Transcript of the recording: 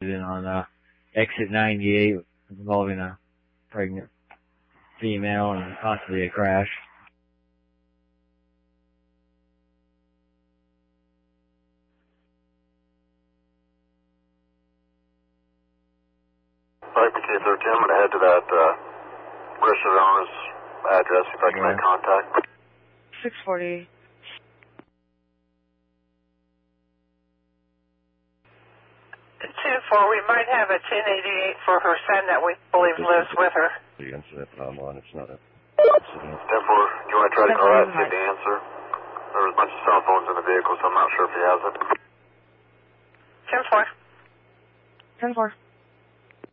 on exit 98 involving a pregnant female and possibly a crash. Viper K13, I'm going to head to that registered owner's address if I can make contact. 640. 10-4, we might have a 1088 for her son that we believe lives with her. The incident online, it's not a... 10-4, you want to try to call out and get the answer? There was a bunch of cell phones in the vehicle, so I'm not sure if he has it. 10-4. 10-4.